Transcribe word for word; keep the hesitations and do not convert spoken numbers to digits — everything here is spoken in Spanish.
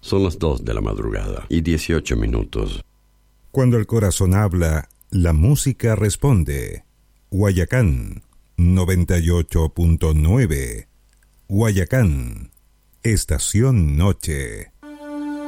Son las dos de la madrugada y dieciocho minutos. Cuando el corazón habla, la música responde. Guayacán, noventa y ocho punto nueve. Guayacán, Estación Noche.